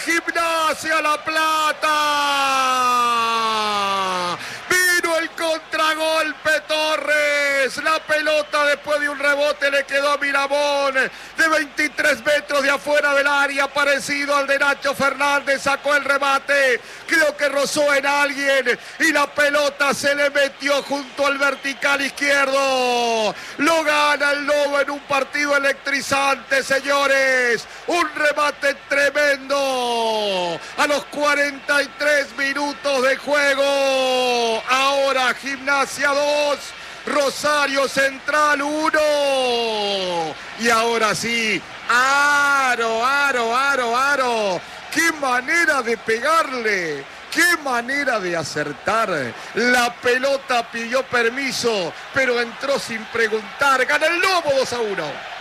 Gimnasia La Plata. Vino el contragolpe Torres. La pelota después de un rebote le quedó a Miramón de 23 metros de afuera del área, parecido al de Nacho Fernández. Sacó el remate, creo que rozó en alguien y la pelota se le metió junto al vertical izquierdo. Lo gana el Lobo en un partido electrizante, señores. Un remate tremendo a los 43 minutos de juego. Ahora Gimnasia 2, Rosario Central 1. Y ahora sí, aro. Qué manera de pegarle. ¡Qué manera de acertar! La pelota pidió permiso, pero entró sin preguntar. Gana el Lobo 2-1.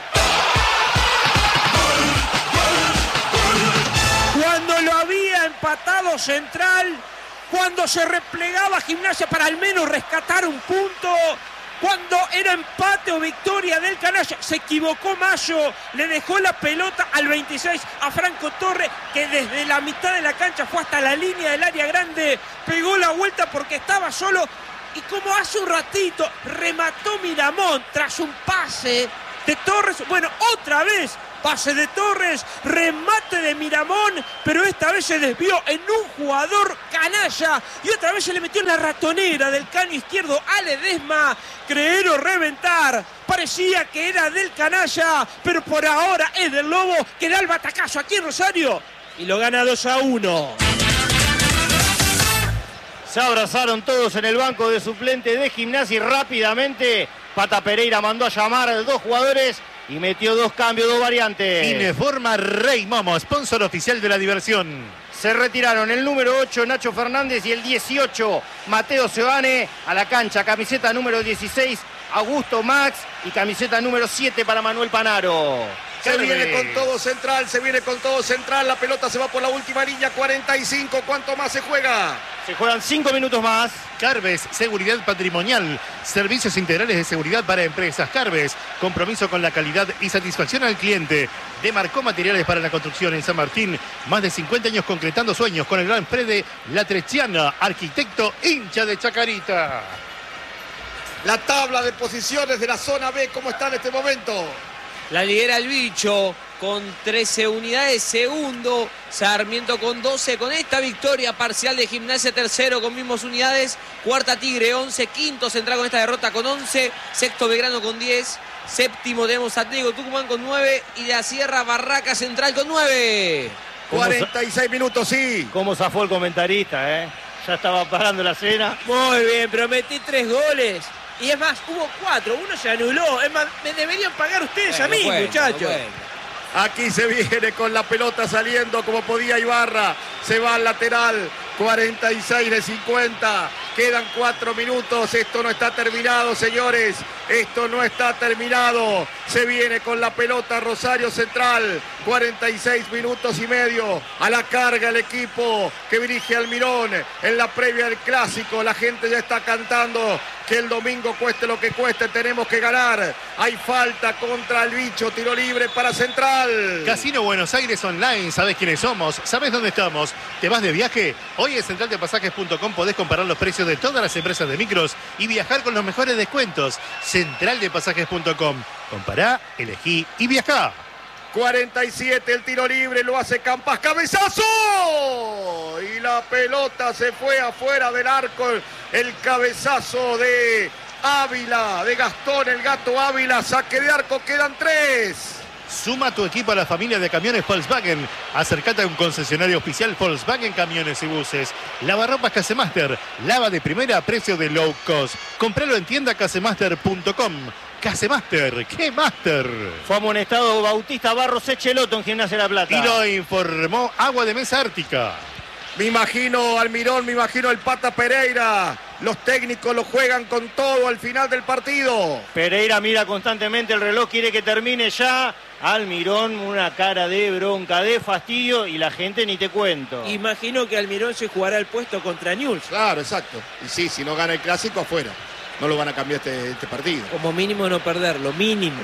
Cuando lo había empatado Central, cuando se replegaba Gimnasia para al menos rescatar un punto, cuando era empate o victoria del Canalla, se equivocó Mayo, le dejó la pelota al 26 a Franco Torres, que desde la mitad de la cancha fue hasta la línea del área grande, pegó la vuelta porque estaba solo, y como hace un ratito remató Miramón tras un pase de Torres. Bueno, otra vez pase de Torres, remate de Miramón, pero esta vez se desvió en un jugador Canalla y otra vez se le metió en la ratonera del caño izquierdo a Ledesma. Creer o reventar, parecía que era del Canalla, pero por ahora es del Lobo, que da el batacazo aquí en Rosario y lo gana 2-1. Se abrazaron todos en el banco de suplente de Gimnasia y rápidamente Pata Pereira mandó a llamar a 2 jugadores y metió 2 cambios, 2 variantes. Ineforma Rey Momo, sponsor oficial de la diversión. Se retiraron el número 8 Nacho Fernández y el 18 Mateo Sebane a la cancha. Camiseta número 16 Augusto Max y camiseta número 7 para Manuel Panaro. Se viene con todo Central, la pelota se va por la última línea, 45, ¿cuánto más se juega? Se juegan 5 minutos más. Carves, seguridad patrimonial, servicios integrales de seguridad para empresas. Carves, compromiso con la calidad y satisfacción al cliente. Demarcó materiales para la construcción en San Martín, más de 50 años concretando sueños con el gran Fede Latrechiana, arquitecto hincha de Chacarita. La tabla de posiciones de la zona B, ¿cómo está en este momento? La lidera el Bicho con 13 unidades, segundo Sarmiento con 12, con esta victoria parcial de Gimnasia, tercero con mismas unidades, cuarta Tigre 11, quinto Central con esta derrota con 11, sexto Belgrano con 10, séptimo tenemos Atlético Tucumán con 9 y de la Sierra Barraca Central con 9. 46 minutos, sí. ¿Cómo zafó el comentarista, Ya estaba parando la cena. Muy bien, pero metí 3 goles. Y es más, hubo 4, uno se anuló. Es más, me deberían pagar ustedes a mí, muchachos. Aquí se viene con la pelota saliendo como podía Ibarra. Se va al lateral, 46 de 50. Quedan 4 minutos. Esto no está terminado, señores. Esto no está terminado. Se viene con la pelota Rosario Central. 46 minutos y medio. A la carga el equipo que dirige Almirón. En la previa del clásico, la gente ya está cantando que el domingo cueste lo que cueste, tenemos que ganar. Hay falta contra el Bicho, tiro libre para Central. Casino Buenos Aires Online, ¿sabés quiénes somos? ¿Sabés dónde estamos? ¿Te vas de viaje? Hoy en centraldepasajes.com podés comparar los precios de todas las empresas de micros y viajar con los mejores descuentos. Centraldepasajes.com. Compará, elegí y viajá. 47, el tiro libre, lo hace Campas, cabezazo. Y la pelota se fue afuera del arco. El cabezazo de Ávila, de Gastón, el Gato Ávila, saque de arco, quedan 3. Suma tu equipo a la familia de camiones Volkswagen. Acércate a un concesionario oficial Volkswagen Camiones y Buses. Lavarropas Casemaster, lava de primera a precio de low cost. Compralo en tienda casemaster.com. Casemaster, ¿qué Master? Fue amonestado Bautista Barros Echeloto en Gimnasia de La Plata. Y lo informó Agua de Mesa Ártica. Me imagino Almirón, me imagino el Pata Pereira. Los técnicos lo juegan con todo al final del partido. Pereira mira constantemente el reloj, quiere que termine ya. Almirón, una cara de bronca, de fastidio, y la gente ni te cuento. Imagino que Almirón se jugará el puesto contra Newell's. Claro, exacto. Y sí, si no gana el clásico, afuera. no lo van a cambiar este partido. Como mínimo no perderlo, mínimo.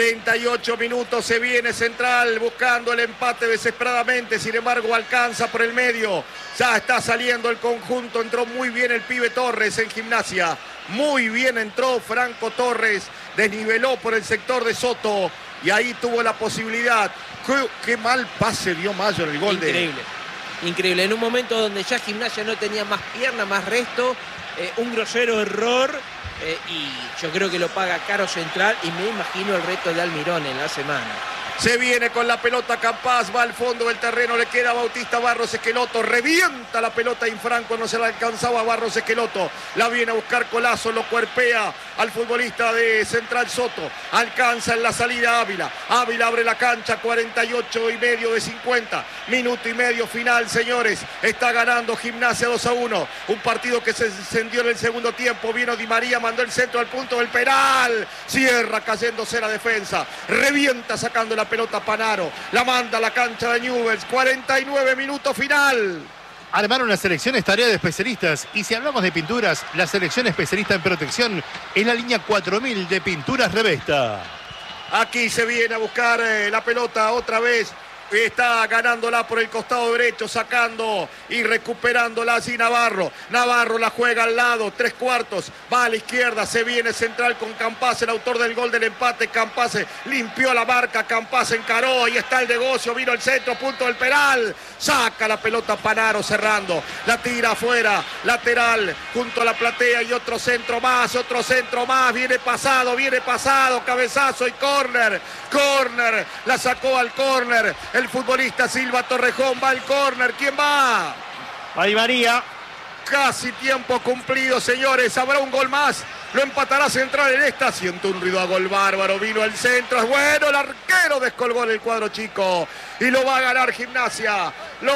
48 minutos, se viene Central buscando el empate desesperadamente, sin embargo alcanza por el medio. Ya está saliendo el conjunto, entró muy bien el pibe Torres en Gimnasia. Muy bien entró Franco Torres, desniveló por el sector de Soto y ahí tuvo la posibilidad. Qué mal pase dio Mayo en el gol. Increíble. Increíble, en un momento donde ya Gimnasia no tenía más pierna, más resto, un grosero error y yo creo que lo paga caro Central y me imagino el reto de Almirón en la semana. Se viene con la pelota Campás, va al fondo del terreno, le queda Bautista Barros Esqueloto, revienta la pelota Infranco, no se la alcanzaba Barros Esqueloto, la viene a buscar Colazo, lo cuerpea al futbolista de Central Soto, alcanza en la salida Ávila abre la cancha, 48 y medio de 50, minuto y medio final, señores, está ganando Gimnasia 2-1, un partido que se encendió en el segundo tiempo, vino Di María, mandó el centro al punto del penal, cierra cayéndose la defensa, revienta sacando la pelota Panaro, la manda a la cancha de Newell's, 49 minutos final. Armaron las selecciones tarea de especialistas y si hablamos de pinturas, la selección especialista en protección es la línea 4000 de Pinturas Revesta. Aquí se viene a buscar la pelota otra vez. Está ganándola por el costado derecho, sacando y recuperándola así Navarro. Navarro la juega al lado, 3/4, va a la izquierda, se viene Central con Campás, el autor del gol del empate. Campás limpió la marca, Campás encaró, ahí está el negocio, vino el centro, punto del penal. Saca la pelota Panaro cerrando, la tira afuera, lateral, junto a la platea y otro centro más, viene pasado, cabezazo y córner, la sacó al córner. El futbolista Silva Torrejón va al córner. ¿Quién va? Va Di María. Casi tiempo cumplido, señores. Habrá un gol más. Lo empatará Central en esta. Siento un ruido a gol bárbaro. Vino el centro. Es bueno. El arquero descolgó en el cuadro chico. Y lo va a ganar Gimnasia.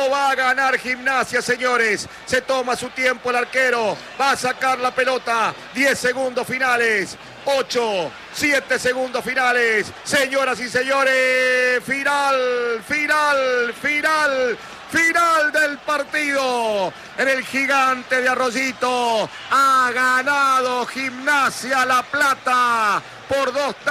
Señores. Se toma su tiempo el arquero. Va a sacar la pelota. 10 segundos finales. 8, 7 segundos finales. Señoras y señores. Final del partido en el Gigante de Arroyito. Ha ganado Gimnasia La Plata por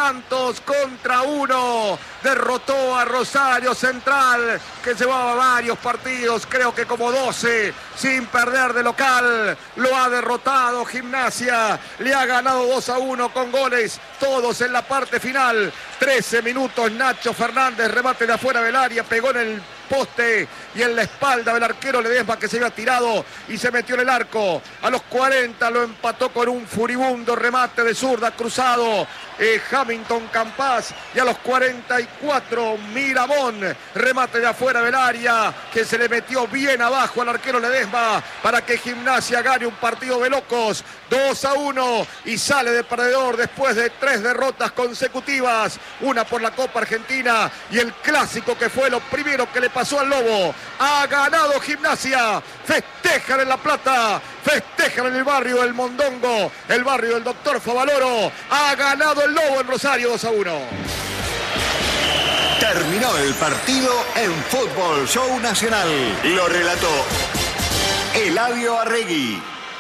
2-1. Derrotó a Rosario Central, que llevaba varios partidos, creo que como 12, sin perder de local. Lo ha derrotado Gimnasia. Le ha ganado 2-1 con goles, todos en la parte final. 13 minutos, Nacho Fernández, remate de afuera del área, pegó en el poste y en la espalda del arquero Ledesma, que se había tirado y se metió en el arco. A los 40 lo empató con un furibundo remate de zurda cruzado Hamilton Campás, y a los 44 Miramón, remate de afuera del área que se le metió bien abajo al arquero Ledesma para que Gimnasia gane un partido de locos, 2-1, y sale de perdedor después de 3 derrotas consecutivas, una por la Copa Argentina y el clásico, que fue lo primero que le pasó al Lobo. Ha ganado Gimnasia. Festejan en La Plata, festejan en el barrio del Mondongo, el barrio del Doctor Favaloro. Ha ganado el Lobo en Rosario 2-1. Terminó el partido en Fútbol Show Nacional. Lo relató Eladio Arregui.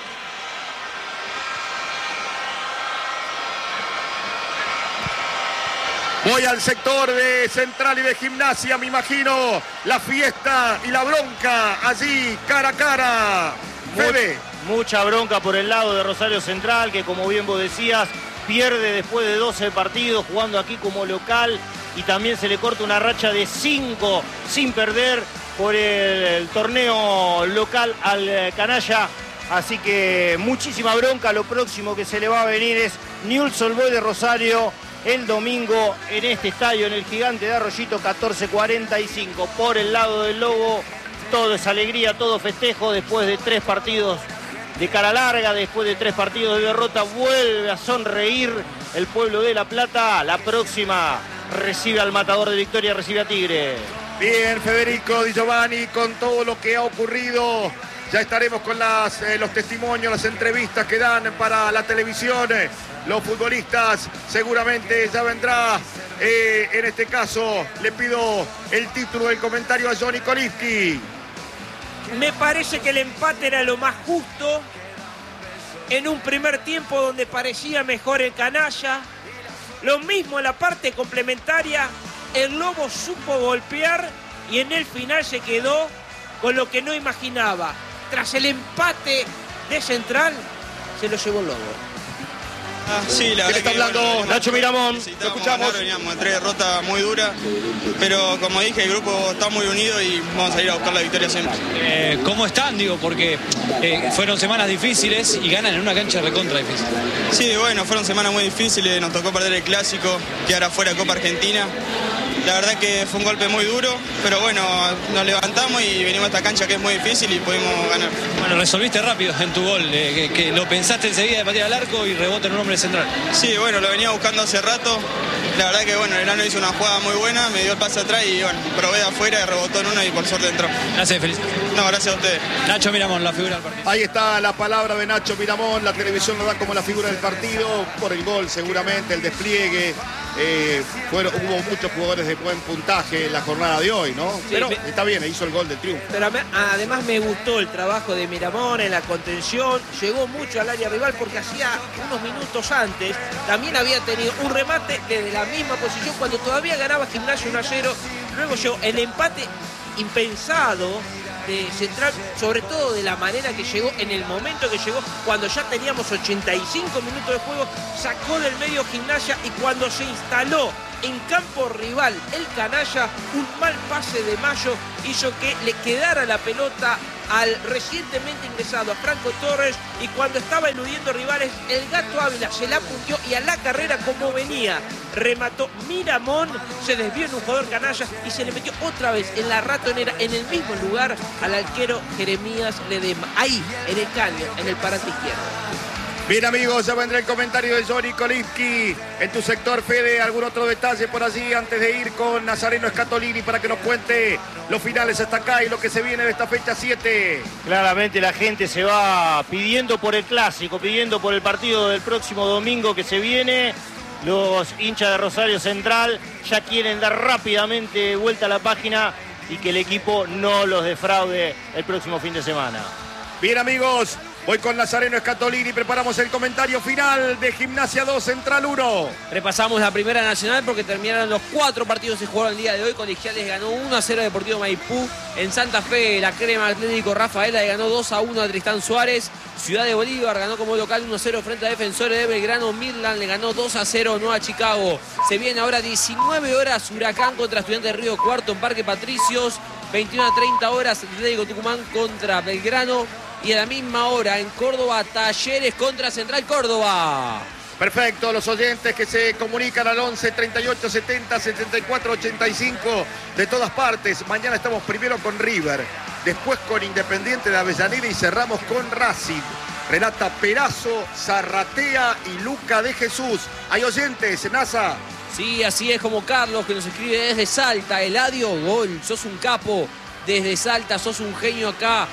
Voy al sector de Central y de Gimnasia, me imagino la fiesta y la bronca allí, cara a cara. Fede. Mucha bronca por el lado de Rosario Central, que como bien vos decías, pierde después de 12 partidos jugando aquí como local, y también se le corta una racha de 5 sin perder por el torneo local al canalla. Así que muchísima bronca. Lo próximo que se le va a venir es Newell's Old Boys de Rosario el domingo en este estadio, en el Gigante de Arroyito, 14:45. Por el lado del Lobo, todo es alegría, todo festejo. Después de 3 partidos de cara larga, después de 3 partidos de derrota, vuelve a sonreír el pueblo de La Plata. La próxima recibe al Matador de Victoria, recibe a Tigre. Bien, Federico Di Giovanni, con todo lo que ha ocurrido. Ya estaremos con los testimonios, las entrevistas que dan para la televisión. Los futbolistas seguramente ya vendrá. En este caso le pido el título del comentario a Johnny Kolivski. Me parece que el empate era lo más justo. en un primer tiempo donde parecía mejor el canalla. Lo mismo en la parte complementaria. El Lobo supo golpear y en el final se quedó con lo que no imaginaba. Tras el empate de Central, se lo llevó el Lobo. Sí, la verdad está que, hablando? bueno, Nacho Miramón, lo escuchamos. Veníamos de 3 derrotas muy duras, pero como dije, el grupo está muy unido y vamos a ir a buscar la victoria siempre. ¿Cómo están? Digo, porque fueron semanas difíciles y ganan en una cancha recontra difícil. Sí, bueno, fueron semanas muy difíciles, nos tocó perder el Clásico, quedar afuera de Copa Argentina. La verdad que fue un golpe muy duro, pero bueno, nos levantamos y venimos a esta cancha que es muy difícil y pudimos ganar. Bueno, resolviste rápido en tu gol, que lo pensaste enseguida de patear al arco y rebota en un hombre central. Sí, bueno, lo venía buscando hace rato. La verdad que bueno, el enano hizo una jugada muy buena, me dio el pase atrás y bueno, probé de afuera y rebotó en una y por suerte entró. Gracias, feliz. No, gracias a ustedes. Nacho Miramón, la figura del partido. Ahí está la palabra de Nacho Miramón. La televisión lo da como la figura del partido por el gol seguramente, el despliegue. Hubo muchos jugadores de buen puntaje en la jornada de hoy, ¿no? Sí, pero está bien, hizo el gol del triunfo. Pero además me gustó el trabajo de Miramón en la contención. Llegó mucho al área rival porque hacía unos minutos antes también había tenido un remate desde la misma posición cuando todavía ganaba Gimnasia 1-0. Luego llegó el empate impensado de Central, sobre todo de la manera que llegó, en el momento que llegó, cuando ya teníamos 85 minutos de juego, sacó del medio Gimnasia y cuando se instaló en campo rival el canalla, un mal pase de Mayo hizo que le quedara la pelota al recientemente ingresado a Franco Torres y cuando estaba eludiendo rivales, el Gato Ávila se la puntió y a la carrera como venía, remató Miramón, se desvió en un jugador canalla y se le metió otra vez en la ratonera, en el mismo lugar, al arquero Jeremías Ledema. Ahí, en el caño, en el parante izquierdo. Bien, amigos, ya vendrá el comentario de Johnny Kolinski. En tu sector, Fede, ¿algún otro detalle por allí antes de ir con Nazareno Scatolini para que nos cuente los finales hasta acá y lo que se viene de esta fecha 7? Claramente la gente se va pidiendo por el clásico, pidiendo por el partido del próximo domingo que se viene. Los hinchas de Rosario Central ya quieren dar rápidamente vuelta a la página y que el equipo no los defraude el próximo fin de semana. Bien, amigos, voy con Nazareno Scatolini. Preparamos el comentario final de Gimnasia 2, Central 1. Repasamos la Primera Nacional porque terminaron los 4 partidos que se jugaron el día de hoy. Colegiales ganó 1-0 a Deportivo Maipú. En Santa Fe, la Crema Atlético Rafaela le ganó 2-1 a Tristán Suárez. Ciudad de Bolívar ganó como local 1-0 frente a Defensores de Belgrano. Midland le ganó 2-0 no a Chicago. Se viene ahora 19 horas Huracán contra Estudiantes de Río Cuarto en Parque Patricios. 21 a 30 horas Atlético Tucumán contra Belgrano. Y a la misma hora en Córdoba, Talleres contra Central Córdoba. Perfecto, los oyentes que se comunican al 11 38 70 74 85 de todas partes. Mañana estamos primero con River, después con Independiente de Avellaneda y cerramos con Racing. Relata Perazo, Zarratea y Luca de Jesús. ¿Hay oyentes, NASA? Sí, así es, como Carlos que nos escribe desde Salta. Eladio, gol, sos un capo. Desde Salta, sos un genio acá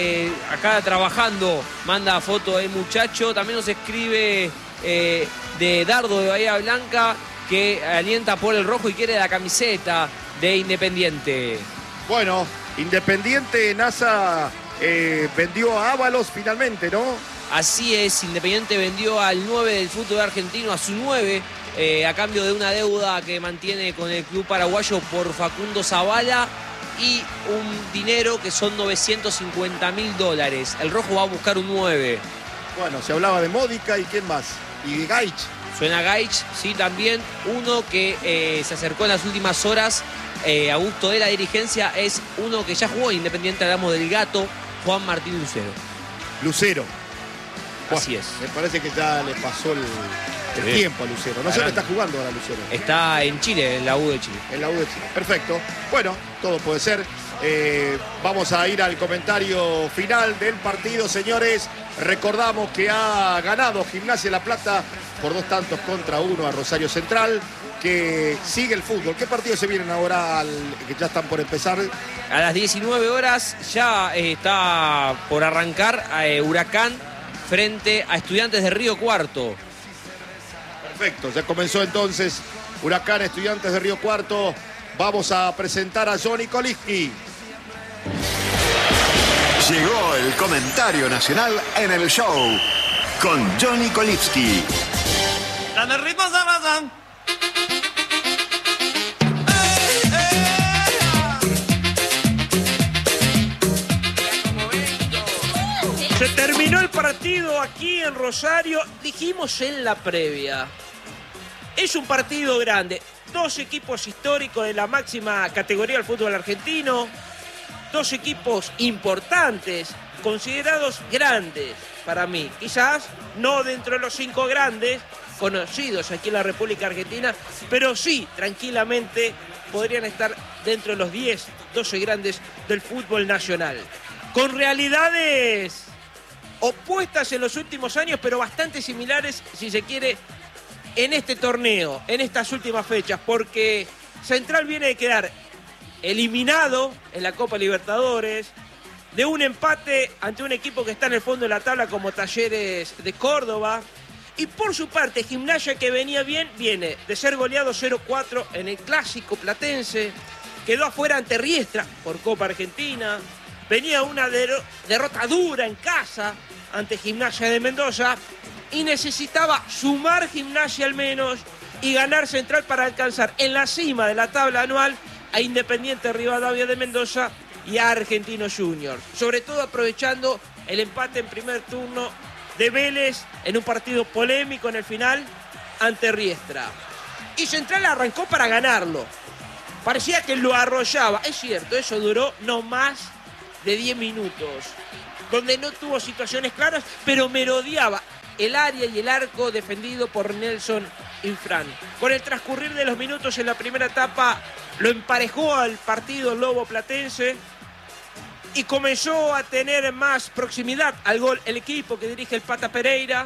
trabajando. Manda foto del muchacho. También nos escribe de Dardo de Bahía Blanca que alienta por el rojo y quiere la camiseta de Independiente. Bueno, Independiente, NASA vendió a Ábalos finalmente, ¿no? Así es, Independiente vendió al 9 del fútbol argentino, a su 9, a cambio de una deuda que mantiene con el club paraguayo por Facundo Zavala y un dinero que son $950.000. El rojo va a buscar un 9. Bueno, se hablaba de Módica y ¿quién más? Y de Gaich. Suena Gaich, sí, también. Uno que se acercó en las últimas horas a gusto de la dirigencia es uno que ya jugó en Independiente, hablamos del Gato, Juan Martín Lucero. Lucero. Así es. Me parece que ya le pasó el tiempo a Lucero. No sé dónde está jugando ahora Lucero. Está en Chile, en la U de Chile. En la U de Chile. Perfecto. Bueno, todo puede ser. Vamos a ir al comentario final del partido, señores. Recordamos que ha ganado Gimnasia La Plata por 2-1 a Rosario Central, que sigue el fútbol. ¿Qué partidos se vienen ahora que ya están por empezar? A las 19 horas ya está por arrancar Huracán frente a Estudiantes de Río Cuarto. Perfecto, ya comenzó entonces Huracán, Estudiantes de Río Cuarto. Vamos a presentar a Johnny Kolinski. Llegó el comentario nacional en el show. con Johnny Kolipski. Dame ritmo, Sabrazán. Se terminó el partido aquí en Rosario. Dijimos en la previa. Es un partido grande. Dos equipos históricos de la máxima categoría del fútbol argentino. Dos equipos importantes, considerados grandes para mí. Quizás no dentro de los 5 grandes conocidos aquí en la República Argentina, pero sí, tranquilamente, podrían estar dentro de los 10, 12 grandes del fútbol nacional. Con realidades opuestas en los últimos años, pero bastante similares, si se quiere, en este torneo, en estas últimas fechas, porque Central viene de quedar eliminado en la Copa Libertadores, de un empate ante un equipo que está en el fondo de la tabla como Talleres de Córdoba, y por su parte Gimnasia, que venía bien, viene de ser goleado 0-4 en el Clásico Platense, quedó afuera ante Riestra por Copa Argentina, venía una derrota dura en casa ante Gimnasia de Mendoza y necesitaba sumar Gimnasia al menos y ganar Central para alcanzar en la cima de la tabla anual a Independiente Rivadavia de Mendoza y a Argentinos Juniors. Sobre todo aprovechando el empate en primer turno de Vélez en un partido polémico en el final ante Riestra. Y Central arrancó para ganarlo. Parecía que lo arrollaba. Es cierto, eso duró no más de 10 minutos, donde no tuvo situaciones claras, pero merodeaba el área y el arco defendido por Nelson Infran. Con el transcurrir de los minutos en la primera etapa, lo emparejó al partido el Lobo Platense y comenzó a tener más proximidad al gol el equipo que dirige el Pata Pereira.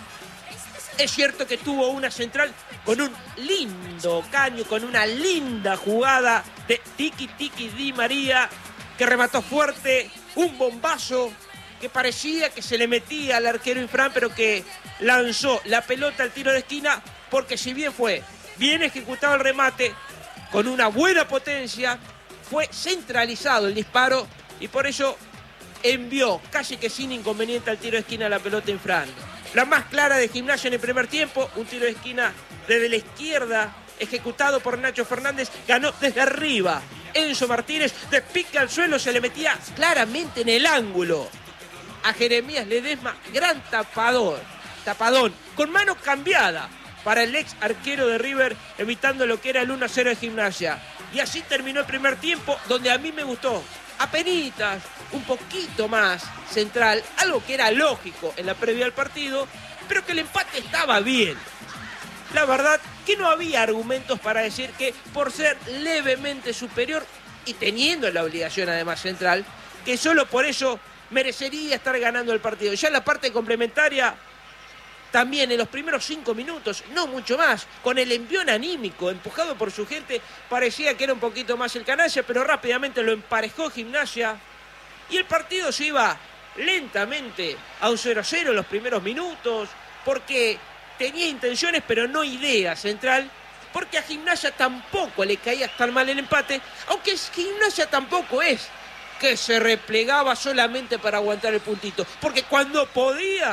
Es cierto que tuvo una Central con un lindo caño, con una linda jugada de Tiki Di María, que remató fuerte, un bombazo que parecía que se le metía al arquero Infran, pero que lanzó la pelota al tiro de esquina, porque si bien fue bien ejecutado el remate, con una buena potencia, fue centralizado el disparo y por eso envió casi que sin inconveniente al tiro de esquina la pelota Infran. La más clara de Gimnasia en el primer tiempo, un tiro de esquina desde la izquierda, ejecutado por Nacho Fernández, ganó desde arriba. Enzo Martínez, de pique al suelo, se le metía claramente en el ángulo a Jeremías Ledesma, gran tapadón, con mano cambiada para el ex arquero de River, evitando lo que era el 1-0 de Gimnasia. Y así terminó el primer tiempo, donde a mí me gustó apenitas, un poquito más Central, algo que era lógico en la previa del partido, pero que el empate estaba bien. La verdad que no había argumentos para decir que por ser levemente superior y teniendo la obligación además Central, que solo por eso merecería estar ganando el partido. Ya en la parte complementaria, también en los primeros 5 minutos, no mucho más, con el envión anímico, empujado por su gente, parecía que era un poquito más el canalla, pero rápidamente lo emparejó Gimnasia y el partido se iba lentamente a un 0-0 en los primeros minutos, porque tenía intenciones pero no ideas Central, porque a Gimnasia tampoco le caía tan mal el empate, aunque Gimnasia tampoco es que se replegaba solamente para aguantar el puntito, porque cuando podía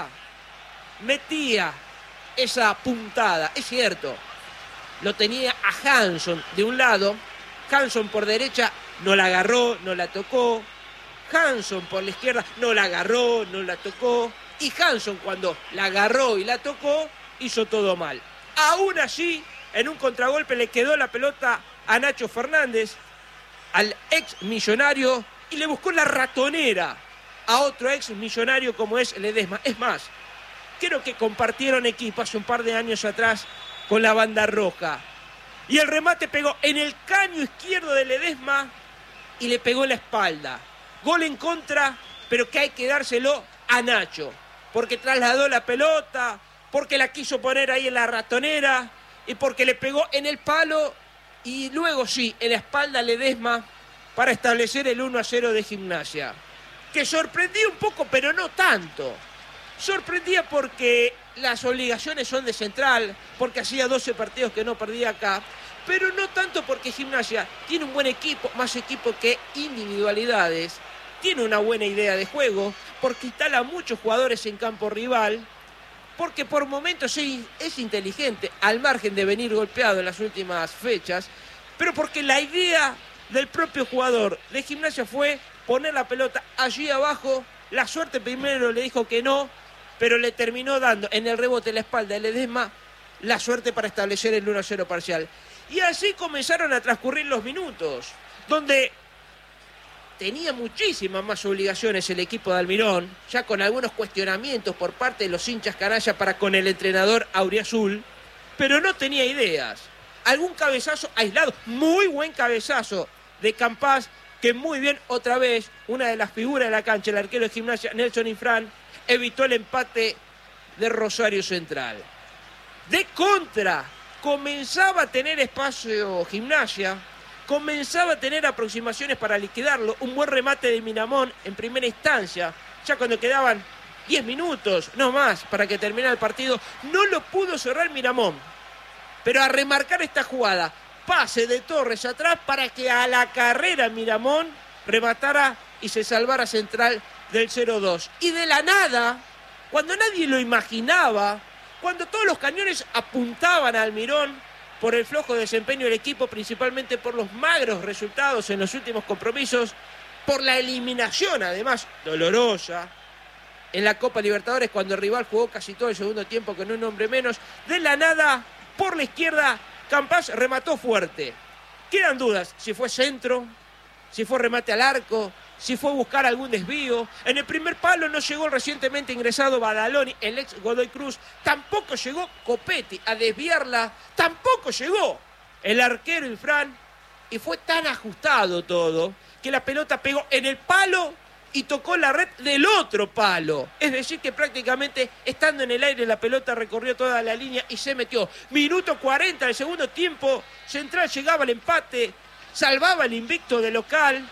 metía esa puntada, es cierto, lo tenía a Hanson de un lado, Hanson por derecha no la agarró, no la tocó, Hanson por la izquierda no la agarró, no la tocó, y Hanson cuando la agarró y la tocó, hizo todo mal. Aún así, en un contragolpe le quedó la pelota a Nacho Fernández, al ex Millonario, y le buscó la ratonera a otro ex Millonario como es Ledesma. Es más, creo que compartieron equipo hace un par de años atrás con la Banda Roja. Y el remate pegó en el caño izquierdo de Ledesma y le pegó en la espalda. Gol en contra, pero que hay que dárselo a Nacho, porque trasladó la pelota, porque la quiso poner ahí en la ratonera y porque le pegó en el palo y luego sí, en la espalda a Ledesma para establecer el 1-0 de Gimnasia. Que sorprendía un poco, pero no tanto. Sorprendía porque las obligaciones son de Central, porque hacía 12 partidos que no perdía acá, pero no tanto porque Gimnasia tiene un buen equipo, más equipo que individualidades, tiene una buena idea de juego, porque instala muchos jugadores en campo rival porque por momentos sí, es inteligente, al margen de venir golpeado en las últimas fechas, pero porque la idea del propio jugador de Gimnasia fue poner la pelota allí abajo. La suerte primero le dijo que no, pero le terminó dando en el rebote la espalda de Ledesma la suerte para establecer el 1-0 parcial. Y así comenzaron a transcurrir los minutos, donde tenía muchísimas más obligaciones el equipo de Almirón, ya con algunos cuestionamientos por parte de los hinchas canalla para con el entrenador auriazul, pero no tenía ideas. Algún cabezazo aislado, muy buen cabezazo de Campás, que muy bien, otra vez, una de las figuras de la cancha, el arquero de Gimnasia, Nelson Infran, evitó el empate de Rosario Central. De contra, comenzaba a tener espacio Gimnasia, comenzaba a tener aproximaciones para liquidarlo, un buen remate de Miramón en primera instancia, ya cuando quedaban 10 minutos, no más, para que terminara el partido, no lo pudo cerrar Miramón, pero a remarcar esta jugada, pase de Torres atrás para que a la carrera Miramón rematara y se salvara Central del 0-2. Y de la nada, cuando nadie lo imaginaba, cuando todos los cañones apuntaban a Almirón por el flojo desempeño del equipo, principalmente por los magros resultados en los últimos compromisos, por la eliminación además dolorosa en la Copa Libertadores cuando el rival jugó casi todo el segundo tiempo con un hombre menos, de la nada, por la izquierda, Campás remató fuerte. Quedan dudas si fue centro, si fue remate al arco, si fue buscar algún desvío. En el primer palo no llegó el recientemente ingresado Badaloni, el ex Godoy Cruz. Tampoco llegó Copetti a desviarla. Tampoco llegó el arquero Infran. Y fue tan ajustado todo que la pelota pegó en el palo y tocó la red del otro palo. Es decir, que prácticamente estando en el aire la pelota recorrió toda la línea y se metió. Minuto 40 del segundo tiempo. Central llegaba al empate, salvaba el invicto de local,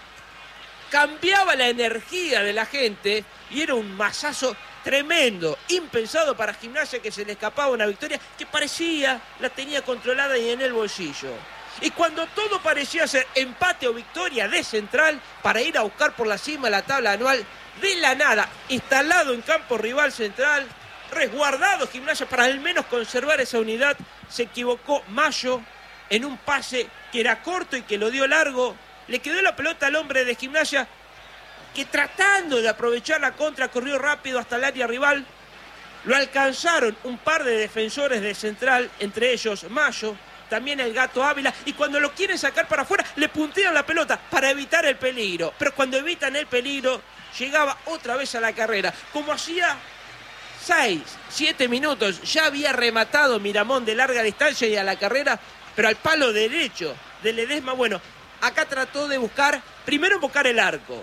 cambiaba la energía de la gente y era un masazo tremendo, impensado para Gimnasia, que se le escapaba una victoria que parecía la tenía controlada y en el bolsillo. Y cuando todo parecía ser empate o victoria de Central para ir a buscar por la cima la tabla anual, de la nada, instalado en campo rival Central, resguardado Gimnasia para al menos conservar esa unidad, se equivocó Mayo en un pase que era corto y que lo dio largo. Le quedó la pelota al hombre de Gimnasia, que tratando de aprovechar la contra corrió rápido hasta el área rival. Lo alcanzaron un par de defensores de Central, entre ellos Mayo, también el Gato Ávila, y cuando lo quieren sacar para afuera le puntean la pelota para evitar el peligro. Pero cuando evitan el peligro llegaba otra vez a la carrera. Como hacía 6, 7 minutos ya había rematado Miramón de larga distancia y a la carrera, pero al palo derecho de Ledesma. Bueno, acá trató de buscar, primero buscar el arco.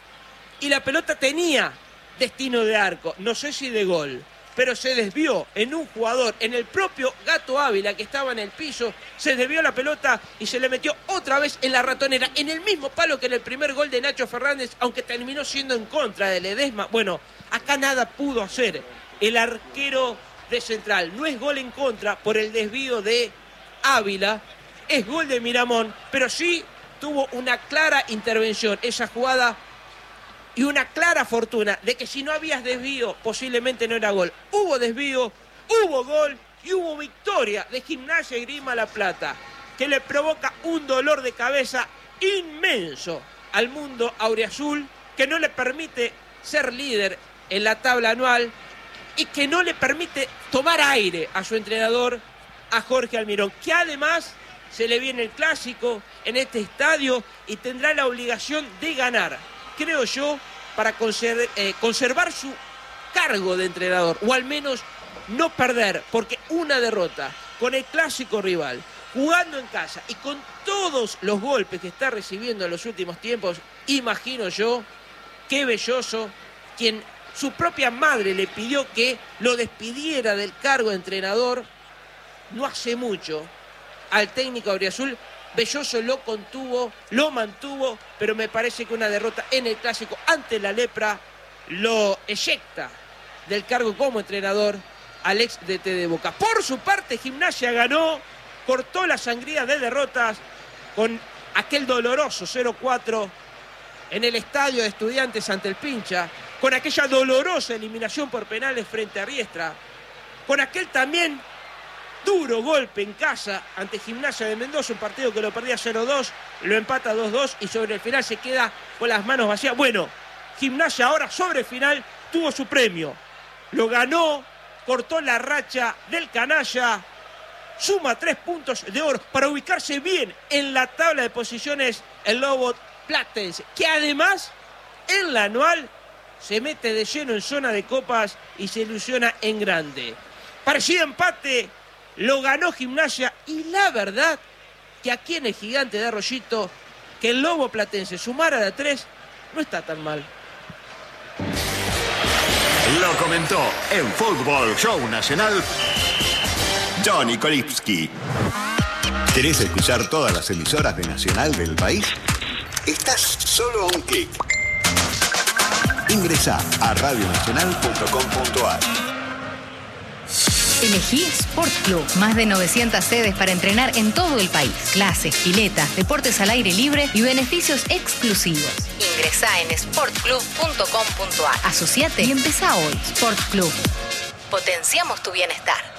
Y la pelota tenía destino de arco, no sé si de gol, pero se desvió en un jugador, en el propio Gato Ávila que estaba en el piso, se desvió la pelota y se le metió otra vez en la ratonera, en el mismo palo que en el primer gol de Nacho Fernández, aunque terminó siendo en contra de Ledesma. Bueno, acá nada pudo hacer el arquero de Central. No es gol en contra por el desvío de Ávila, es gol de Miramón, pero sí tuvo una clara intervención esa jugada y una clara fortuna de que si no habías desvío posiblemente no era gol. Hubo desvío, hubo gol y hubo victoria de Gimnasia y Grima La Plata, que le provoca un dolor de cabeza inmenso al mundo auriazul, que no le permite ser líder en la tabla anual y que no le permite tomar aire a su entrenador, a Jorge Almirón, que además se le viene el clásico en este estadio y tendrá la obligación de ganar, creo yo, para conservar su cargo de entrenador, o al menos no perder, porque una derrota con el clásico rival, jugando en casa y con todos los golpes que está recibiendo en los últimos tiempos, imagino yo que Belloso, quien su propia madre le pidió que lo despidiera del cargo de entrenador no hace mucho, al técnico auriazul, Belloso lo contuvo, lo mantuvo, pero me parece que una derrota en el clásico ante la Lepra lo eyecta del cargo como entrenador al ex DT de Boca. Por su parte, Gimnasia ganó, cortó la sangría de derrotas con aquel doloroso 0-4 en el estadio de Estudiantes ante el Pincha, con aquella dolorosa eliminación por penales frente a Riestra, con aquel también duro golpe en casa ante Gimnasia de Mendoza, un partido que lo perdía 0-2, lo empata 2-2 y sobre el final se queda con las manos vacías. Bueno, Gimnasia ahora sobre el final tuvo su premio, lo ganó, cortó la racha del canalla, suma 3 puntos de oro para ubicarse bien en la tabla de posiciones el Lobo Platense, que además en la anual se mete de lleno en zona de copas y se ilusiona en grande. Parecido empate, lo ganó Gimnasia y la verdad que aquí en el Gigante de Arroyito que el Lobo Platense sumara de 3 no está tan mal. Lo comentó en Fútbol Show Nacional Johnny Kolipski. ¿Querés escuchar todas las emisoras de Nacional del país? Estás solo a un clic. Ingresá a radionacional.com.ar. Elegí Sport Club. Más de 900 sedes para entrenar en todo el país. Clases, piletas, deportes al aire libre y beneficios exclusivos. Ingresá en sportclub.com.ar. Asociate y empezá hoy. Sport Club. Potenciamos tu bienestar.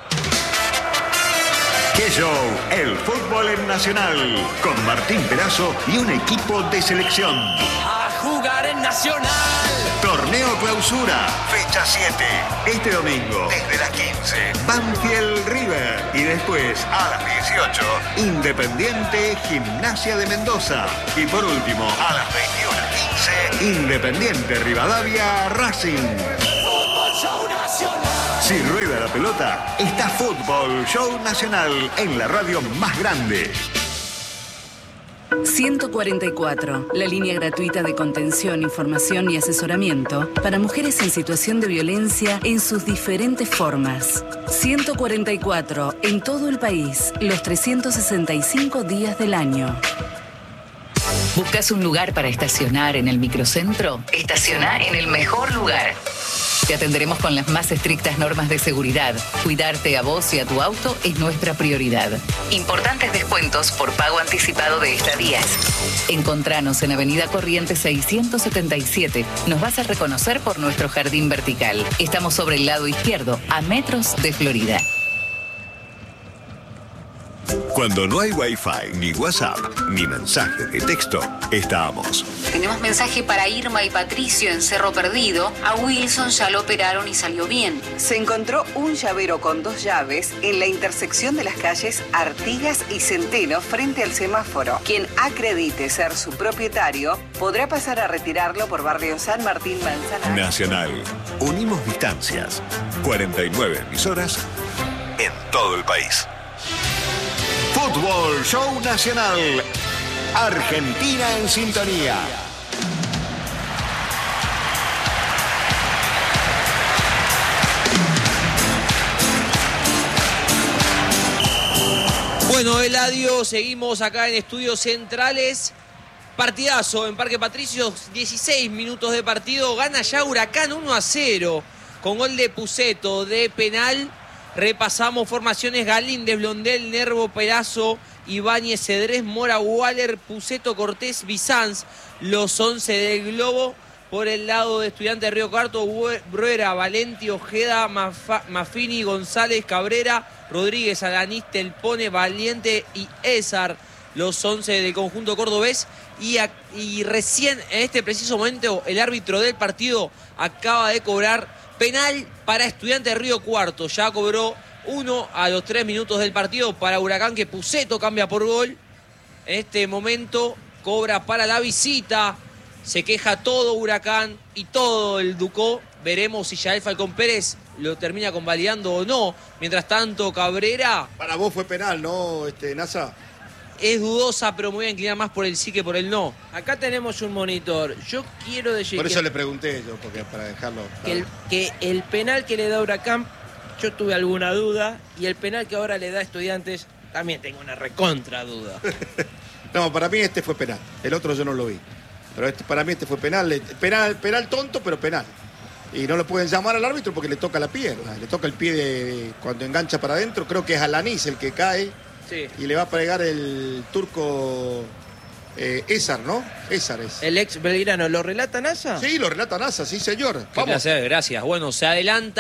¡Qué show! El fútbol en Nacional. Con Martín Perazo y un equipo de selección. A jugar en Nacional. Torneo Clausura, fecha 7. Este domingo, desde las 15, Banfield River. Y después, a las 18, Independiente Gimnasia de Mendoza. Y por último, a las 21:15, Independiente Rivadavia Racing. Fútbol Show Nacional. Si rueda la pelota, está Fútbol Show Nacional en la radio más grande. 144, la línea gratuita de contención, información y asesoramiento para mujeres en situación de violencia en sus diferentes formas. 144, en todo el país, los 365 días del año. ¿Buscas un lugar para estacionar en el microcentro? Estaciona en el mejor lugar. Te atenderemos con las más estrictas normas de seguridad. Cuidarte a vos y a tu auto es nuestra prioridad. Importantes descuentos por pago anticipado de estadías. Encontranos en Avenida Corrientes 677. Nos vas a reconocer por nuestro jardín vertical. Estamos sobre el lado izquierdo, a metros de Florida. Cuando no hay Wi-Fi, ni WhatsApp, ni mensaje de texto, estamos. Tenemos mensaje para Irma y Patricio en Cerro Perdido. A Wilson ya lo operaron y salió bien. Se encontró un llavero con 2 llaves en la intersección de las calles Artigas y Centeno frente al semáforo. Quien acredite ser su propietario podrá pasar a retirarlo por barrio San Martín Manzanares. Nacional. Unimos distancias. 49 emisoras en todo el país. Fútbol Show Nacional. Argentina en sintonía. Bueno, Eladio, seguimos acá en Estudios Centrales. Partidazo en Parque Patricios, 16 minutos de partido. Gana ya Huracán 1-0 con gol de Puceto de penal. Repasamos formaciones: Galíndez, Blondel, Nervo, Perazo, Ibáñez, Cedrés, Mora, Waller, Puceto, Cortés, Bizanz. Los 11 del Globo. Por el lado de Estudiantes de Río Cuarto, Bruera, Valenti, Ojeda, Maffini, González, Cabrera, Rodríguez, Alanís, Telpone, Valiente y Ezar. Los 11 del conjunto cordobés. Y recién, en este preciso momento, el árbitro del partido acaba de cobrar penal para Estudiantes de Río Cuarto. Ya cobró 1 a los 3 minutos del partido para Huracán, que Puceto cambia por gol. En este momento cobra para la visita. Se queja todo Huracán y todo el Ducó. Veremos si Yael Falcón Pérez lo termina convalidando o no. Mientras tanto, Cabrera... Para vos fue penal, ¿no, Nasa? Es dudosa, pero me voy a inclinar más por el sí que por el no. Acá tenemos un monitor. Yo quiero decir por eso le pregunté yo, porque para dejarlo... Que el penal que le da Huracán, yo tuve alguna duda. Y el penal que ahora le da a Estudiantes, también tengo una recontra duda. No, para mí este fue penal. El otro yo no lo vi. Pero para mí este fue penal. Penal tonto, pero penal. Y no lo pueden llamar al árbitro porque le toca la pierna. Le toca el pie cuando engancha para adentro. Creo que es Alanís el que cae. Sí. Y le va a pegar el turco Ezar, ¿no? Ezar es. El ex belgrano. ¿Lo relata Nasa? Sí, lo relata Nasa, sí, señor. Vamos. Qué placer, gracias. Bueno, se adelanta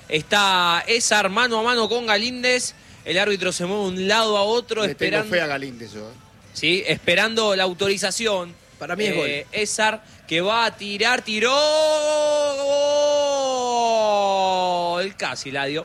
Está Esar mano a mano con Galíndez. El árbitro se mueve de un lado a otro esperando. Tengo fe a Galíndez yo. Sí, esperando la autorización. Para mí es gol. Esar que va a tirar, tiró. Gol. Casi la dio.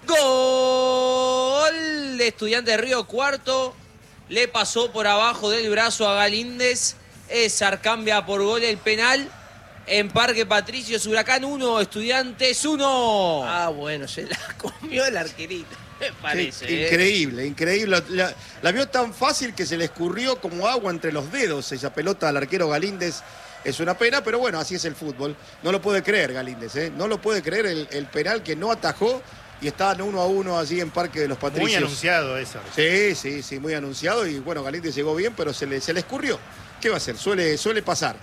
Gol de Estudiantes de Río Cuarto. Le pasó por abajo del brazo a Galíndez. Esar cambia por gol el penal. En Parque Patricios, Huracán 1, Estudiantes 1. Ah, bueno, se la comió el arquerito, me parece. Sí, increíble. La vio tan fácil que se le escurrió como agua entre los dedos esa pelota al arquero Galíndez. Es una pena, pero bueno, así es el fútbol. No lo puede creer Galíndez, ¿eh? No lo puede creer el penal que no atajó y estaban 1-1 allí en Parque de los Patricios. Muy anunciado eso. Sí, muy anunciado. Y bueno, Galíndez llegó bien, pero se le escurrió. ¿Qué va a hacer? Suele pasar.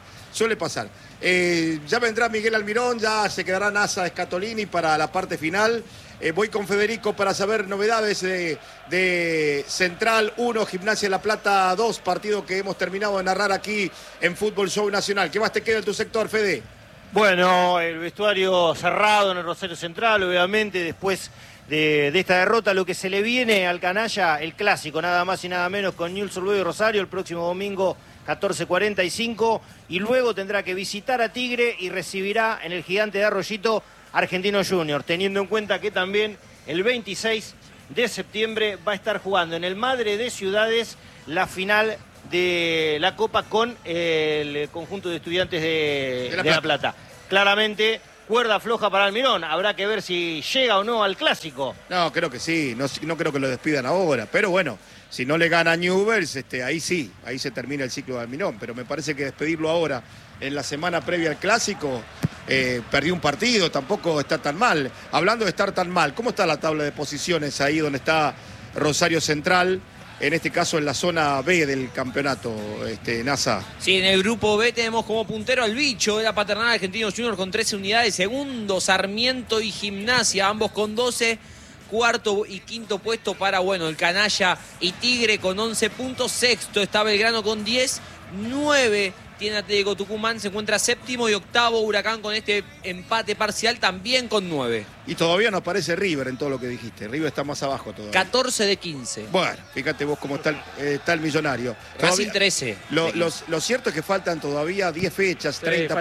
Ya vendrá Miguel Almirón, ya se quedará Nasa Scatolini para la parte final. Voy con Federico para saber novedades de Central 1, Gimnasia de La Plata 2, partido que hemos terminado de narrar aquí en Fútbol Show Nacional. ¿Qué más te queda en tu sector, Fede? Bueno, el vestuario cerrado en el Rosario Central, obviamente, después de esta derrota, lo que se le viene al canalla, el clásico, nada más y nada menos, con Newell's Old Boys y Rosario, el próximo domingo 14:45, y luego tendrá que visitar a Tigre y recibirá en el Gigante de Arroyito Argentino Junior, teniendo en cuenta que también el 26 de septiembre va a estar jugando en el Madre de Ciudades la final de la Copa con el conjunto de Estudiantes de La Plata. Claramente, cuerda floja para Almirón. Habrá que ver si llega o no al clásico. No, creo que sí. No creo que lo despidan ahora. Pero bueno, si no le gana Newell's, ahí sí. Ahí se termina el ciclo de Almirón. Pero me parece que despedirlo ahora, en la semana previa al clásico, perdió un partido. Tampoco está tan mal. Hablando de estar tan mal, ¿cómo está la tabla de posiciones ahí donde está Rosario Central? En este caso en la zona B del campeonato, NASA. Sí, en el grupo B tenemos como puntero al Bicho de la Paternal Argentinos Junior con 13 unidades. Segundo, Sarmiento y Gimnasia, ambos con 12. Cuarto y quinto puesto para, el Canalla y Tigre con 11 puntos. Sexto está Belgrano con 10. 9 tiene Atlético Tucumán, se encuentra séptimo, y octavo Huracán con este empate parcial también con 9. Y todavía no aparece River en todo lo que dijiste. River está más abajo todavía. 14 de 15. Bueno, fíjate vos cómo está el Millonario. Racing 13. Lo cierto es que faltan todavía 10 fechas,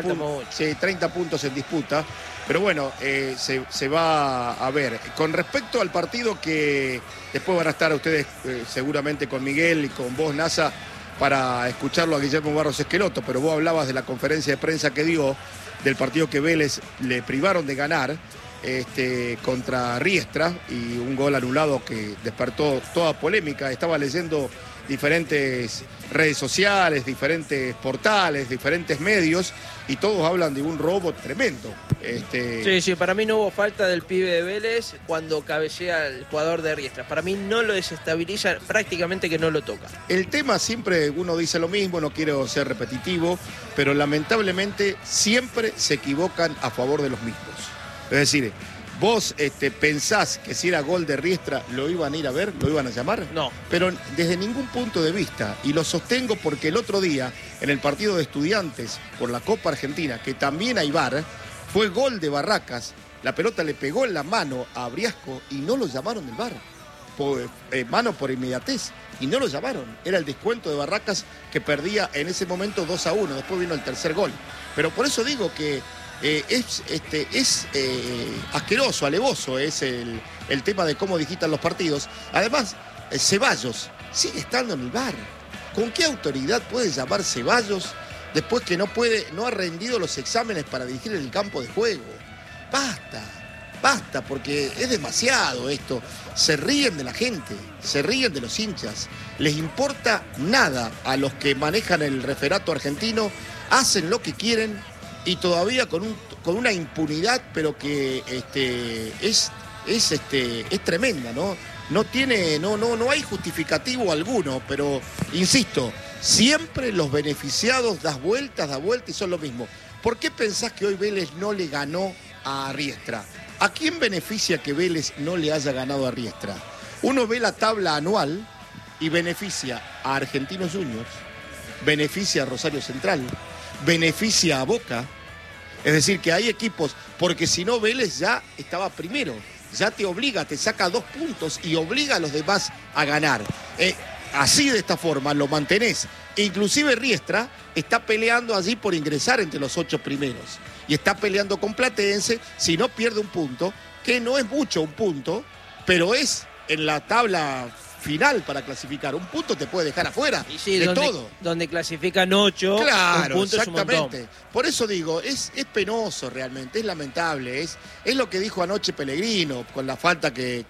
30 puntos en disputa. Pero bueno, se va a ver. Con respecto al partido que después van a estar ustedes seguramente con Miguel y con vos, NASA, para escucharlo a Guillermo Barros Esqueloto, pero vos hablabas de la conferencia de prensa que dio del partido que Vélez le privaron de ganar contra Riestra, y un gol anulado que despertó toda polémica. Estaba leyendo diferentes redes sociales, diferentes portales, diferentes medios, y todos hablan de un robo tremendo. Sí, para mí no hubo falta del pibe de Vélez cuando cabecea el jugador de Riestra. Para mí no lo desestabiliza, prácticamente que no lo toca. El tema siempre uno dice lo mismo, no quiero ser repetitivo, pero lamentablemente siempre se equivocan a favor de los mismos. Es decir, ¿vos pensás que si era gol de Riestra lo iban a ir a ver, lo iban a llamar? No. Pero desde ningún punto de vista, y lo sostengo porque el otro día, en el partido de Estudiantes por la Copa Argentina, que también hay VAR, fue gol de Barracas, la pelota le pegó en la mano a Briasco y no lo llamaron del VAR. Mano por inmediatez, y no lo llamaron. Era el descuento de Barracas que perdía en ese momento 2-1, después vino el tercer gol. Pero por eso digo que es asqueroso, alevoso es el tema de cómo digitan los partidos. Además, Ceballos sigue estando en el VAR. ¿Con qué autoridad puede llamar Ceballos después que no ha rendido los exámenes para dirigir en el campo de juego? Basta, porque es demasiado esto. Se ríen de la gente, se ríen de los hinchas. Les importa nada a los que manejan el referato argentino, hacen lo que quieren, y todavía con una impunidad, pero que es tremenda, ¿no? No hay justificativo alguno, pero insisto, siempre los beneficiados da vueltas y son lo mismo. ¿Por qué pensás que hoy Vélez no le ganó a Riestra? ¿A quién beneficia que Vélez no le haya ganado a Riestra? Uno ve la tabla anual y beneficia a Argentinos Juniors, beneficia a Rosario Central, beneficia a Boca. Es decir, que hay equipos porque si no Vélez ya estaba primero, ya te obliga, te saca 2 puntos y obliga a los demás a ganar. Así de esta forma lo mantenés. Inclusive Riestra está peleando allí por ingresar entre los 8 primeros y está peleando con Platense, si no pierde un punto, que no es mucho un punto, pero es en la tabla final para clasificar. Un punto te puede dejar afuera de todo. Donde clasifican 8, claro, un punto exactamente. Es un montón. Por eso digo, es penoso realmente, es lamentable, es lo que dijo anoche Pellegrino con la falta que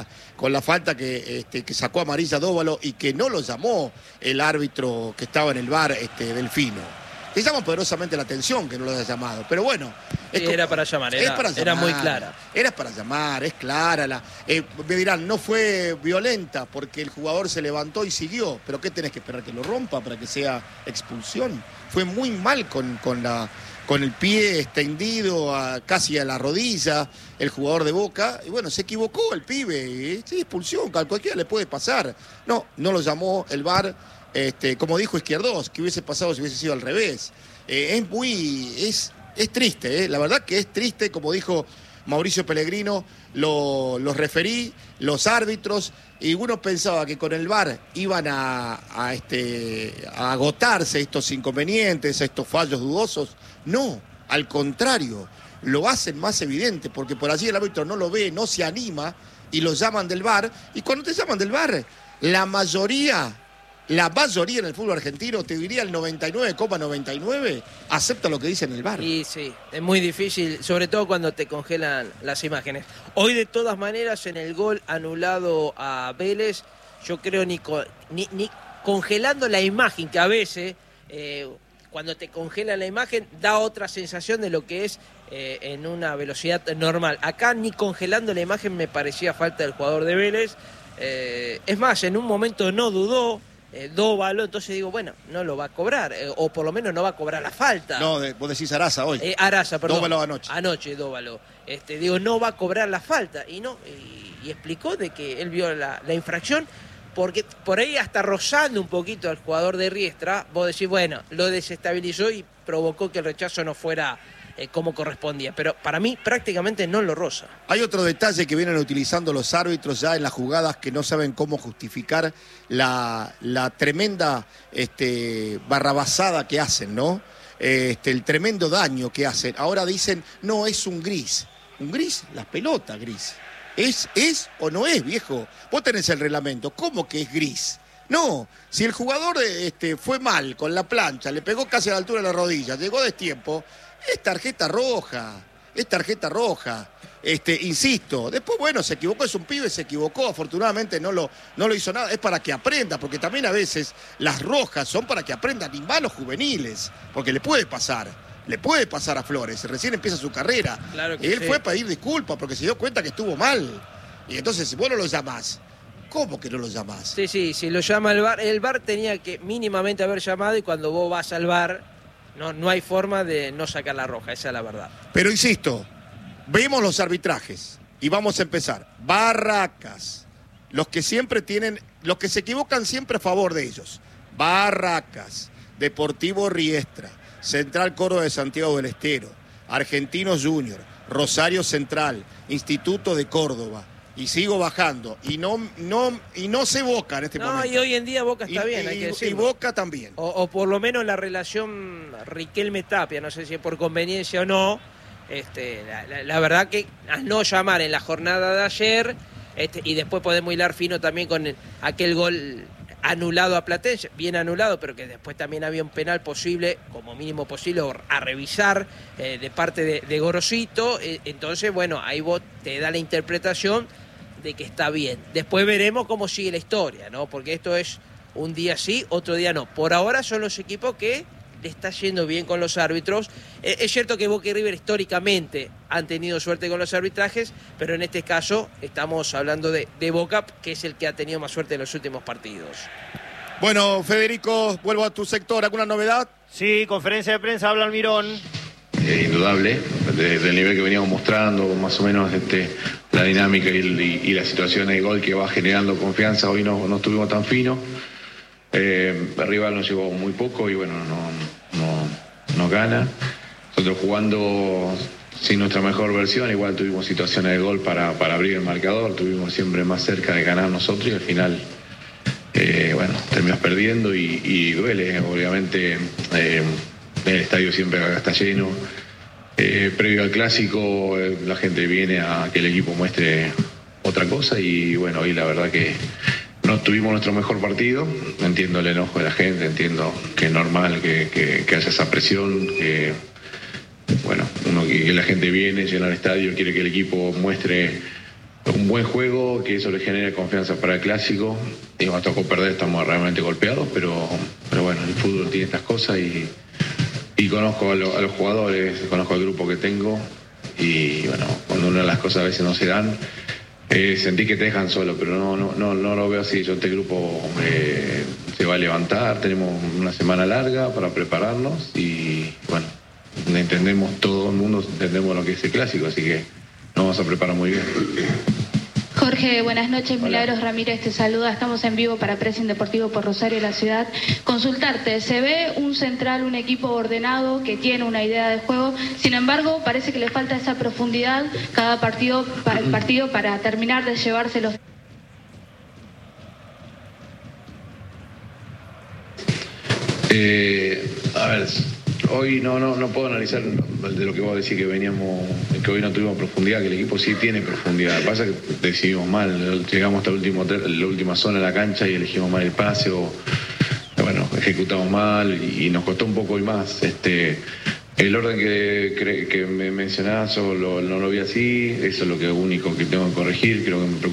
que sacó amarilla Dóvalo y que no lo llamó el árbitro que estaba en el VAR, Delfino. Te llama poderosamente la atención que no lo haya llamado, pero bueno. Era para llamar, era muy clara. Era para llamar, es clara. Me dirán, no fue violenta porque el jugador se levantó y siguió, pero ¿qué tenés que esperar? ¿Que lo rompa para que sea expulsión? Fue muy mal con el pie extendido casi a la rodilla, el jugador de Boca, y bueno, se equivocó el pibe, sí, expulsión, a cualquiera le puede pasar. No lo llamó el VAR. Como dijo Izquierdos, que hubiese pasado si hubiese sido al revés. Es triste, la verdad que es triste, como dijo Mauricio Pellegrino, los referí, los árbitros, y uno pensaba que con el VAR iban a agotarse estos inconvenientes, estos fallos dudosos. No, al contrario, lo hacen más evidente, porque por allí el árbitro no lo ve, no se anima, y lo llaman del VAR, y cuando te llaman del VAR, la mayoría en el fútbol argentino, te diría el 99,99, acepta lo que dice en el VAR. Y sí, es muy difícil, sobre todo cuando te congelan las imágenes. Hoy, de todas maneras, en el gol anulado a Vélez, yo creo ni congelando la imagen, que a veces, cuando te congela la imagen, da otra sensación de lo que es en una velocidad normal. Acá ni congelando la imagen me parecía falta del jugador de Vélez. Es más, en un momento no dudó Dóvalo, entonces digo, bueno, no lo va a cobrar, o por lo menos no va a cobrar la falta. No, vos decís Araza hoy. Araza, perdón. Dóvalo anoche. Anoche, Dóvalo. Digo, no va a cobrar la falta. Y explicó de que él vio la infracción, porque por ahí hasta rozando un poquito al jugador de Riestra, vos decís, bueno, lo desestabilizó y provocó que el rechazo no fuera como correspondía, pero para mí prácticamente no lo roza. Hay otro detalle que vienen utilizando los árbitros ya en las jugadas, que no saben cómo justificar la tremenda barrabasada que hacen, ¿no? El tremendo daño que hacen. Ahora dicen, no, es un gris. ¿Un gris? La pelota gris. ¿Es o no es, viejo? Vos tenés el reglamento, ¿cómo que es gris? No, si el jugador fue mal con la plancha, le pegó casi a la altura de la rodilla, llegó a destiempo, es tarjeta roja, insisto. Después, bueno, se equivocó, es un pibe, se equivocó, afortunadamente no lo hizo nada, es para que aprenda, porque también a veces las rojas son para que aprendan, y más los juveniles, porque le puede pasar a Flores, recién empieza su carrera, claro que y él sí. Fue a pedir disculpas porque se dio cuenta que estuvo mal, y entonces, si vos no lo llamás, ¿cómo que no lo llamás? Sí, si lo llama el VAR tenía que mínimamente haber llamado, y cuando vos vas al VAR, no hay forma de no sacar la roja, esa es la verdad. Pero insisto, vemos los arbitrajes y vamos a empezar. Barracas, los que se equivocan siempre a favor de ellos. Barracas, Deportivo Riestra, Central Córdoba de Santiago del Estero, Argentinos Junior, Rosario Central, Instituto de Córdoba. Y sigo bajando. Y no sé Boca en este momento. Y hoy en día Boca está bien, hay que decirlo. Y Boca también. O por lo menos la relación Riquelme-Tapia, no sé si es por conveniencia o no. La verdad que al no llamar en la jornada de ayer, y después podemos hilar fino también con aquel gol anulado a Platense, bien anulado, pero que después también había un penal posible, como mínimo posible, a revisar de parte de Gorosito. Entonces, bueno, ahí vos te da la interpretación de que está bien. Después veremos cómo sigue la historia, ¿no? Porque esto es un día sí, otro día no. Por ahora son los equipos que le está yendo bien con los árbitros. Es cierto que Boca y River históricamente han tenido suerte con los arbitrajes, pero en este caso estamos hablando de Boca, que es el que ha tenido más suerte en los últimos partidos. Bueno, Federico, vuelvo a tu sector. ¿Alguna novedad? Sí, conferencia de prensa, habla Almirón. Indudable, desde el nivel que veníamos mostrando, más o menos la dinámica y la situación de gol que va generando confianza. Hoy no estuvimos tan finos. El rival nos llevó muy poco y bueno, no gana. Nosotros jugando sin nuestra mejor versión. Igual tuvimos situaciones de gol para abrir el marcador, tuvimos siempre más cerca de ganar nosotros y al final, terminas perdiendo y duele. Obviamente el estadio siempre está lleno. Previo al clásico, la gente viene a que el equipo muestre otra cosa y bueno, hoy la verdad que no tuvimos nuestro mejor partido. Entiendo el enojo de la gente, entiendo que es normal que haya esa presión, que la gente viene, llena el estadio, quiere que el equipo muestre un buen juego, que eso le genere confianza para el clásico. Y nos tocó perder, estamos realmente golpeados, pero bueno, el fútbol tiene estas cosas y conozco a los jugadores, conozco al grupo que tengo y bueno, cuando una de las cosas a veces no se dan, sentí que te dejan solo, pero no lo veo así. Este grupo se va a levantar, tenemos una semana larga para prepararnos y bueno, entendemos, todo el mundo entendemos lo que es el clásico, así que nos vamos a preparar muy bien. Jorge, buenas noches. Hola. Milagros Ramírez te saluda. Estamos en vivo para Pressing Deportivo por Rosario, la ciudad. Consultarte, se ve un central, un equipo ordenado que tiene una idea de juego, sin embargo parece que le falta esa profundidad cada partido para terminar de llevarse los... A ver, hoy no puedo analizar de lo que vos decís, que hoy no tuvimos profundidad, que el equipo sí tiene profundidad. Lo que pasa es que decidimos mal, llegamos hasta la última zona de la cancha y elegimos mal el pase ejecutamos mal y nos costó un poco y más. El orden que me mencionás no lo vi así, eso es lo único que tengo que corregir, creo que me preocupa